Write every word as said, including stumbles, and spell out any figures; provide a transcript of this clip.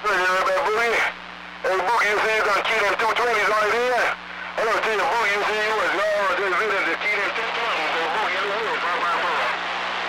Ready to run that Boogie? Hey, Boogie, you see you got key them two twenties right there? I don't tell you, Boogie, you see you was, oh, just visit the key them two twenties.